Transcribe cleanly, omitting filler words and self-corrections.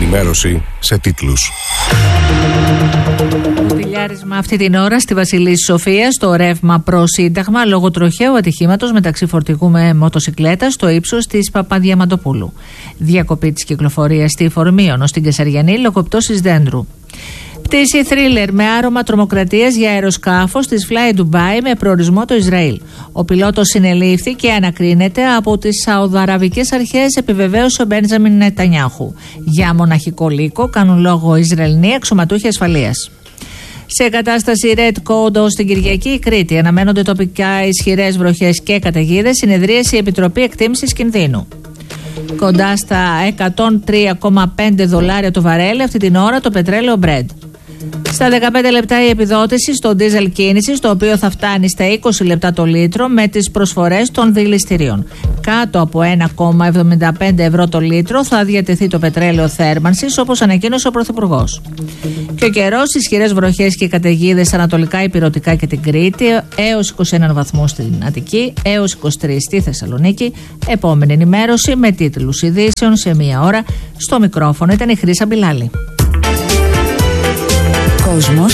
Ενημέρωση σε τίτλους. Τηλιάρισμα αυτή την ώρα στη Βασιλής Σοφίας, το ρεύμα προς Σύνταγμα λόγω τροχαίου ατυχήματος μεταξύ φορτηγού με μοτοσικλέτα στο ύψος της Παπαδιαμαντοπούλου. Διακοπή της κυκλοφορίας στη Φορμίωνο στην Κεσαριανή λόγω πτώσης δέντρου. Πτήση θρίλερ με άρωμα τρομοκρατίας για αεροσκάφος της Fly Dubai με προορισμό το Ισραήλ. Ο πιλότος συνελήφθη και ανακρίνεται από τις Σαουδαραβικές αρχές, επιβεβαίωσε ο Μπέντζαμιν Νετανιάχου. Για μοναχικό λύκο κάνουν λόγο Ισραηλοί αξιωματούχοι ασφαλείας. Σε κατάσταση Red Code στην Κυριακή η Κρήτη αναμένονται τοπικά ισχυρές βροχές και καταιγίδες. Συνεδρίαση η Επιτροπή Εκτίμησης Κινδύνου. Κοντά στα $103,5 το βαρέλι αυτή την ώρα το πετρέλαιο Brent. Στα 15 λεπτά η επιδότηση στο ντίζελ κίνησης, το οποίο θα φτάνει στα 20 λεπτά το λίτρο με τις προσφορές των δηληστηρίων. Κάτω από 1,75 ευρώ το λίτρο θα διατεθεί το πετρέλαιο θέρμανσης, όπως ανακοίνωσε ο Πρωθυπουργός. Και ο καιρός, ισχυρές βροχές και καταιγίδες ανατολικά, ηπειρωτικά και την Κρήτη, έως 21 βαθμούς στην Αττική, έως 23 στη Θεσσαλονίκη. Επόμενη ενημέρωση με τίτλους ειδήσεων σε μία ώρα. Στο μικρόφωνο ήταν η Χρύσα Μπιλάλη.